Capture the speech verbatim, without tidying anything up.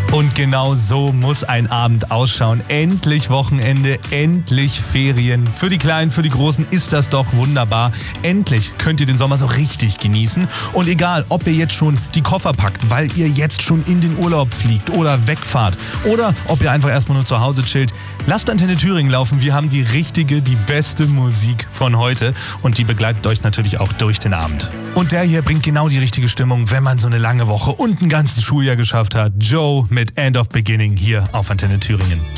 Und genau so muss ein Abend ausschauen. Endlich Wochenende, endlich Ferien. Für die Kleinen, für die Großen ist das doch wunderbar. Endlich könnt ihr den Sommer so richtig genießen. Und egal, ob ihr jetzt schon die Koffer packt, weil ihr jetzt schon in den Urlaub fliegt oder wegfahrt oder ob ihr einfach erstmal nur zu Hause chillt, lasst Antenne Thüringen laufen. Wir haben die richtige, die beste Musik von heute und die begleitet euch natürlich auch durch den Abend. Und der hier bringt genau die richtige Stimmung, wenn man so eine lange Woche und ein ganzes Schuljahr geschafft hat. Joe mit End of Beginning hier auf Antenne Thüringen.